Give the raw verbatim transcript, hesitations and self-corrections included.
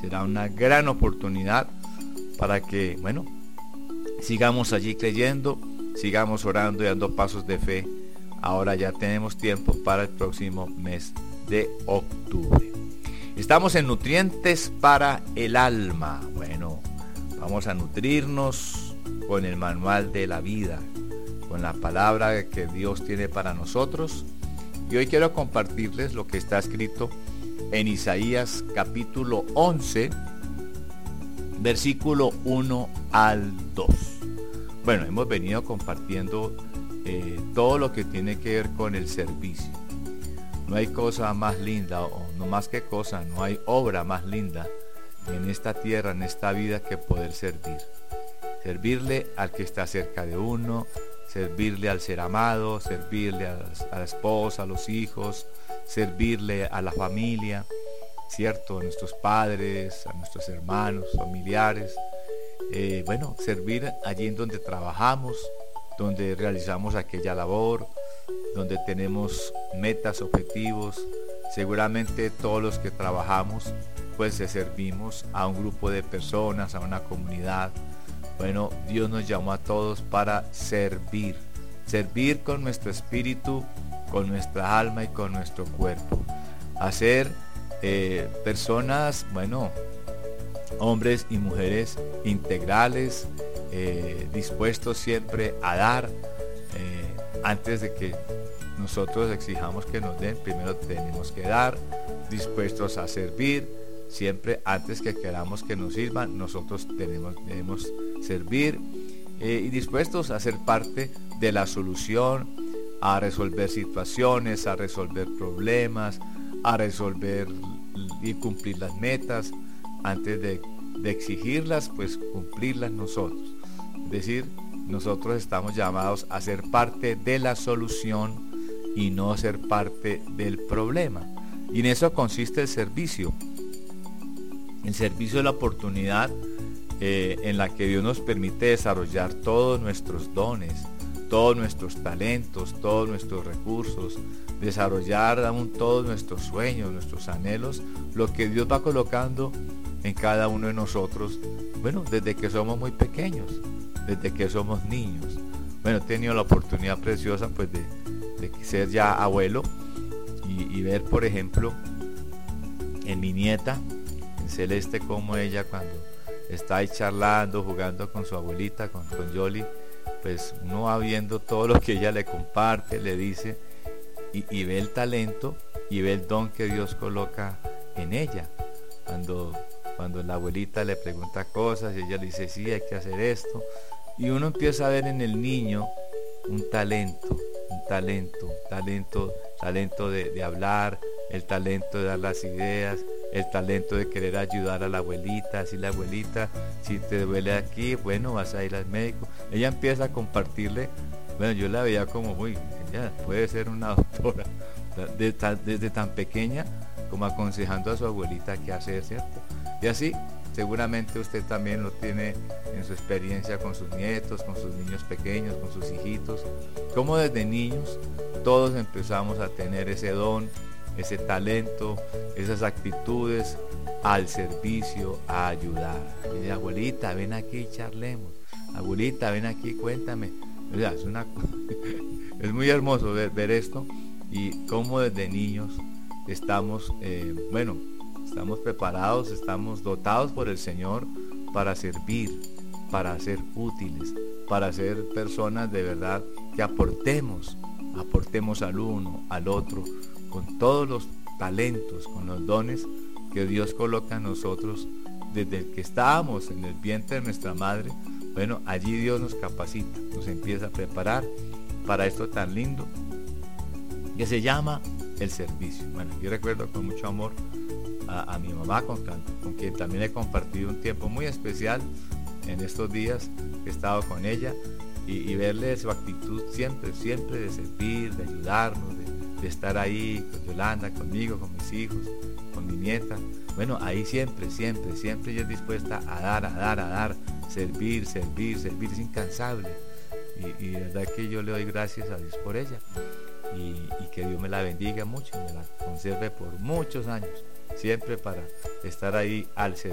será una gran oportunidad para que, bueno, sigamos allí creyendo, sigamos orando y dando pasos de fe. Ahora ya tenemos tiempo para el próximo mes de octubre. Estamos en nutrientes para el alma. Bueno, vamos a nutrirnos con el manual de la vida, con la palabra que Dios tiene para nosotros. Y hoy quiero compartirles lo que está escrito en Isaías capítulo once, versículo uno al dos. Bueno, hemos venido compartiendo eh, todo lo que tiene que ver con el servicio. No hay cosa más linda, o no más que cosa, no hay obra más linda en esta tierra, en esta vida, que poder servir. Servirle al que está cerca de uno, servirle al ser amado, servirle a la, a la esposa, a los hijos, servirle a la familia, ¿cierto? A nuestros padres, a nuestros hermanos, familiares. Eh, bueno, servir allí en donde trabajamos, donde realizamos aquella labor, donde tenemos metas, objetivos. Seguramente todos los que trabajamos pues servimos a un grupo de personas, a una comunidad. Bueno, Dios nos llamó a todos para servir, servir con nuestro espíritu, con nuestra alma y con nuestro cuerpo, hacer eh, personas, bueno, hombres y mujeres integrales, eh, dispuestos siempre a dar. Eh, antes de que nosotros exijamos que nos den, primero tenemos que dar, dispuestos a servir. Siempre antes que queramos que nos sirvan, nosotros tenemos, debemos servir, eh, y dispuestos a ser parte de la solución, a resolver situaciones, a resolver problemas, a resolver y cumplir las metas. Antes de, de exigirlas, pues cumplirlas nosotros. Es decir, nosotros estamos llamados a ser parte de la solución y no ser parte del problema. Y en eso consiste el servicio. El servicio es la oportunidad eh, en la que Dios nos permite desarrollar todos nuestros dones, todos nuestros talentos, todos nuestros recursos, desarrollar aún todos nuestros sueños, nuestros anhelos, lo que Dios va colocando en cada uno de nosotros, bueno, desde que somos muy pequeños, desde que somos niños. Bueno, he tenido la oportunidad preciosa pues de, de ser ya abuelo y, y ver, por ejemplo, en mi nieta, en Celeste, como ella cuando está ahí charlando, jugando con su abuelita, con, con Yoli, pues uno va viendo todo lo que ella le comparte, le dice, y, y ve el talento y ve el don que Dios coloca en ella. Cuando, cuando la abuelita le pregunta cosas y ella le dice, sí, hay que hacer esto, y uno empieza a ver en el niño un talento, un talento, un talento, talento de, de hablar, el talento de dar las ideas, el talento de querer ayudar a la abuelita. Así la abuelita, si te duele aquí, bueno, vas a ir al médico. Ella empieza a compartirle. Bueno, yo la veía como, uy, ella puede ser una doctora, desde, desde tan pequeña, como aconsejando a su abuelita qué hacer, ¿cierto? Y así seguramente usted también lo tiene en su experiencia con sus nietos, con sus niños pequeños, con sus hijitos, como desde niños todos empezamos a tener ese don, ese talento, esas actitudes al servicio, a ayudar. Y dice, abuelita, ven aquí, charlemos. Abuelita, ven aquí, cuéntame. O sea, es, una, es muy hermoso ver, ver esto, y cómo desde niños estamos, eh, bueno, estamos preparados, estamos dotados por el Señor para servir, para ser útiles, para ser personas de verdad que aportemos, aportemos al uno, al otro, con todos los talentos, con los dones que Dios coloca en nosotros desde el que estábamos en el vientre de nuestra madre. Bueno, allí Dios nos capacita, nos empieza a preparar para esto tan lindo que se llama el servicio. Bueno, yo recuerdo con mucho amor a, a mi mamá, con, con quien también he compartido un tiempo muy especial en estos días que he estado con ella, y, y verle su actitud siempre, siempre de servir, de ayudarnos, de, de estar ahí con Yolanda, conmigo, con mis hijos, con mi nieta. Bueno, ahí siempre, siempre, siempre ella es dispuesta a dar, a dar, a dar, servir, servir, servir, es incansable. Y, y de verdad que yo le doy gracias a Dios por ella. Y, y que Dios me la bendiga mucho, me la conserve por muchos años, siempre para estar ahí al servicio.